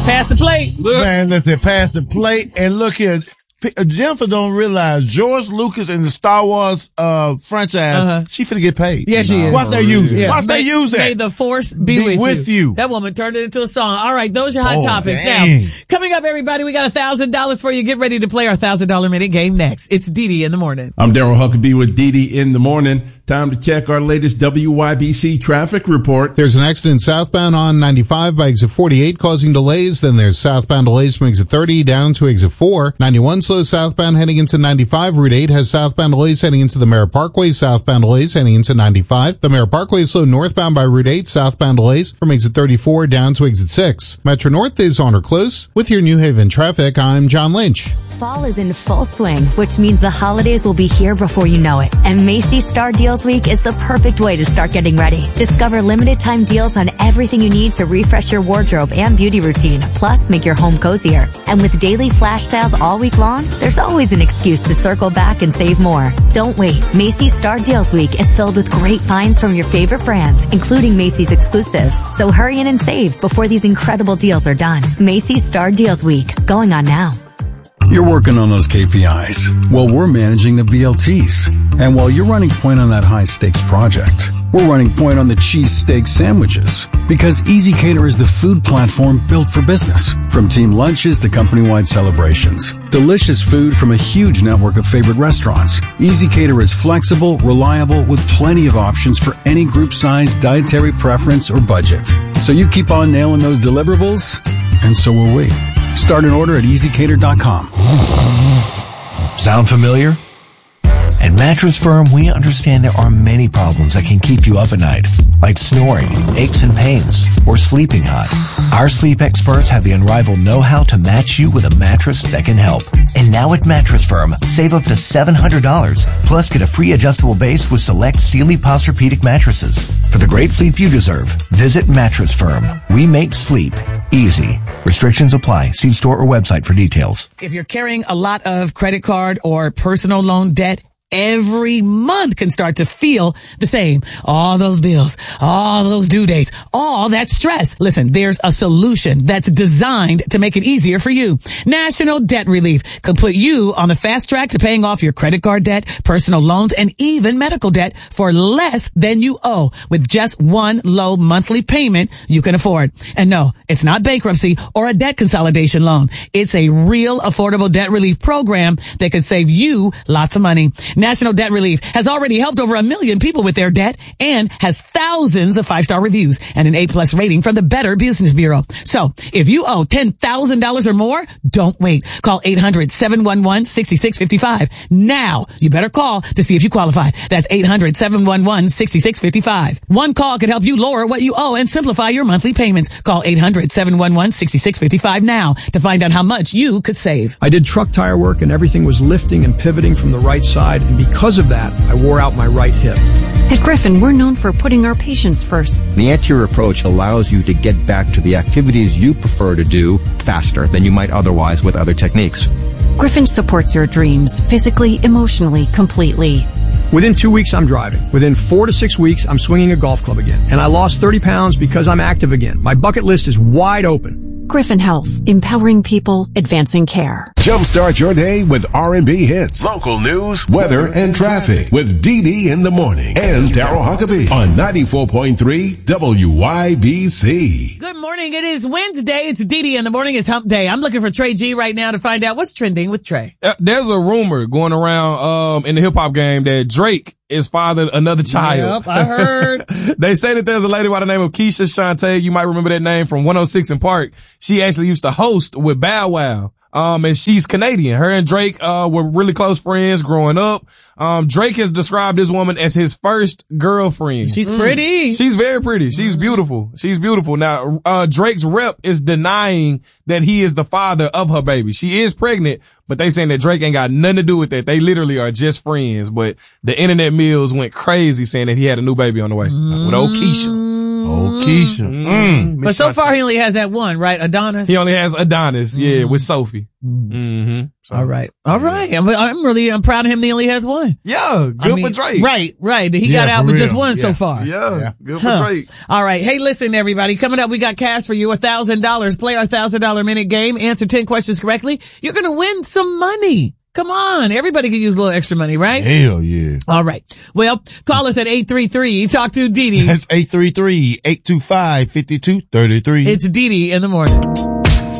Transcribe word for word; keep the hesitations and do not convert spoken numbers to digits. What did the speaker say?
Pass the plate. Look. Man, listen, pass the plate. And look here. Jennifer don't realize George Lucas in the Star Wars uh franchise, uh-huh. she finna get paid. Yeah, she no, is. Watch they use it. Yeah. Watch they use it. May the force be, be with, with you. you. That woman turned it into a song. All right, those are hot oh, topics. Dang. Now, coming up, everybody, we got a thousand dollars for you. Get ready to play our thousand dollar minute game next. It's Dee Dee in the morning. I'm Daryl Huckabee with Dee Dee in the morning. Time to check our latest W Y B C traffic report. There's an accident southbound on ninety-five by exit forty-eight causing delays. Then there's southbound delays from exit thirty down to exit four. ninety-one slow southbound heading into ninety-five. Route eight has southbound delays heading into the Merritt Parkway. Southbound delays heading into ninety-five. The Merritt Parkway is slow northbound by Route eight. Southbound delays from exit thirty-four down to exit six. Metro North is on or close. With your New Haven traffic, I'm John Lynch. Fall is in full swing, which means the holidays will be here before you know it. And Macy's Star Deals Week is the perfect way to start getting ready. Discover limited time deals on everything you need to refresh your wardrobe and beauty routine, plus make your home cozier. And with daily flash sales all week long, there's always an excuse to circle back and save more. Don't wait. Macy's Star Deals Week is filled with great finds from your favorite brands, including Macy's exclusives. So hurry in and save before these incredible deals are done. Macy's Star Deals Week, going on now. You're working on those K P Is. Well, we're managing the B L Ts. And while you're running point on that high stakes project, we're running point on the cheese steak sandwiches. Because ezCater is the food platform built for business. From team lunches to company-wide celebrations. Delicious food from a huge network of favorite restaurants. ezCater is flexible, reliable, with plenty of options for any group size, dietary preference, or budget. So you keep on nailing those deliverables, and so will we. Start an order at easy cater dot com. Sound familiar? At Mattress Firm, we understand there are many problems that can keep you up at night, like snoring, aches and pains, or sleeping hot. Our sleep experts have the unrivaled know-how to match you with a mattress that can help. And now at Mattress Firm, save up to seven hundred dollars, plus get a free adjustable base with select Sealy Posturepedic mattresses. For the great sleep you deserve, visit Mattress Firm. We make sleep easy. Restrictions apply. See store or website for details. If you're carrying a lot of credit card or personal loan debt, every month can start to feel the same. All those bills, all those due dates, all that stress. Listen, there's a solution that's designed to make it easier for you. National Debt Relief could put you on the fast track to paying off your credit card debt, personal loans, and even medical debt for less than you owe with just one low monthly payment you can afford. And no, it's not bankruptcy or a debt consolidation loan. It's a real affordable debt relief program that could save you lots of money. National Debt Relief has already helped over a million people with their debt and has thousands of five-star reviews and an A-plus rating from the Better Business Bureau. So if you owe ten thousand dollars or more, don't wait. Call eight hundred, seven one one, six six five five. Now, you better call to see if you qualify. That's eight hundred, seven one one, six six five five. One call could help you lower what you owe and simplify your monthly payments. Call eight hundred, seven one one, six six five five now to find out how much you could save. I did truck tire work and everything was lifting and pivoting from the right side. And because of that, I wore out my right hip. At Griffin, we're known for putting our patients first. The anterior approach allows you to get back to the activities you prefer to do faster than you might otherwise with other techniques. Griffin supports your dreams, physically, emotionally, completely. Within two weeks, I'm driving. Within four to six weeks, I'm swinging a golf club again. And I lost thirty pounds because I'm active again. My bucket list is wide open. Griffin Health, empowering people, advancing care. Jumpstart your day with R and B hits, local news, weather, and traffic with Dee Dee in the morning and Daryl Huckabee on ninety-four point three W Y B C. Good morning. It is Wednesday. It's Dee Dee in the morning. It's hump day. I'm looking for Trey G right now to find out what's trending with Trey. Uh, there's a rumor going around um in the hip hop game that Drake is fathered another child. Yep, I heard. They say that there's a lady by the name of Keisha Shantae. You might remember that name from one oh six in Park. She actually used to host with Bow Wow. Um, and she's Canadian. Her and Drake, uh, were really close friends growing up. Um, Drake has described this woman as his first girlfriend. She's mm. pretty. She's very pretty. She's beautiful. She's beautiful. Now, uh, Drake's rep is denying that he is the father of her baby. She is pregnant, but they saying that Drake ain't got nothing to do with that. They literally are just friends. But the internet mills went crazy saying that he had a new baby on the way mm. with old Keisha. Oh, Keisha. Mm. But so far he only has that one, right? Adonis? He only has Adonis, yeah, mm. with Sophie. Mm-hmm. So, all right. All right. I'm, I'm really, I'm proud of him that he only has one. Yeah. Good I mean, for Drake. Right. Right. He yeah, got out with real. just one yeah. so far. Yeah. yeah. Good for huh. Drake. All right. Hey, listen, everybody. Coming up, we got cash for you. A thousand dollars. Play our thousand dollar minute game. Answer ten questions correctly. You're going to win some money. Come on. Everybody can use a little extra money, right? Hell yeah. All right. Well, call us at eight three three. Talk to Dee Dee. That's eight three three, eight two five, five two three three. It's Dee Dee in the morning.